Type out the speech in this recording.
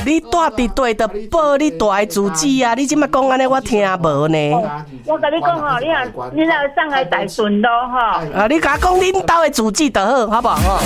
你住伫地就报你大的住址啊！你即摆讲安尼，我听无呢。 我甲你讲吼，你若上海大顺路吼。 你甲我讲恁兜的住址就好，好不好？